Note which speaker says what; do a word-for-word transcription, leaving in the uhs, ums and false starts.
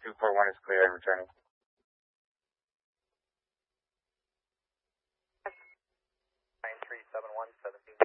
Speaker 1: two four one is clear and returning.
Speaker 2: nine three seven one, seventeen